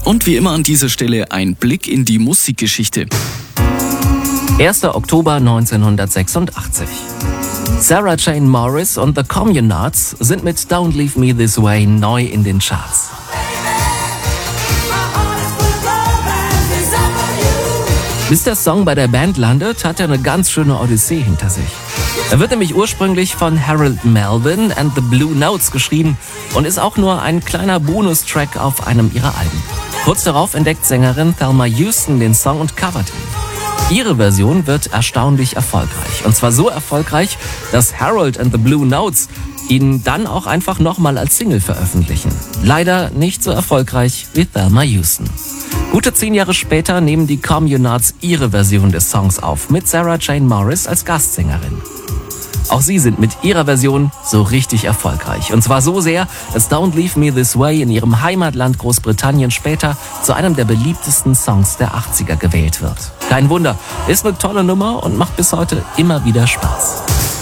Und wie immer an dieser Stelle ein Blick in die Musikgeschichte. 1. Oktober 1986. Sarah Jane Morris und The Communards sind mit Don't Leave Me This Way neu in den Charts. Bis der Song bei der Band landet, hat er eine ganz schöne Odyssee hinter sich. Er wird nämlich ursprünglich von Harold Melvin and the Blue Notes geschrieben und ist auch nur ein kleiner Bonustrack auf einem ihrer Alben. Kurz darauf entdeckt Sängerin Thelma Houston den Song und covert ihn. Ihre Version wird erstaunlich erfolgreich. Und zwar so erfolgreich, dass Harold and the Blue Notes ihn dann auch einfach nochmal als Single veröffentlichen. Leider nicht so erfolgreich wie Thelma Houston. Gute 10 Jahre später nehmen die Communards ihre Version des Songs auf, mit Sarah Jane Morris als Gastsängerin. Auch sie sind mit ihrer Version so richtig erfolgreich. Und zwar so sehr, dass Don't Leave Me This Way in ihrem Heimatland Großbritannien später zu einem der beliebtesten Songs der 80er gewählt wird. Kein Wunder, ist eine tolle Nummer und macht bis heute immer wieder Spaß.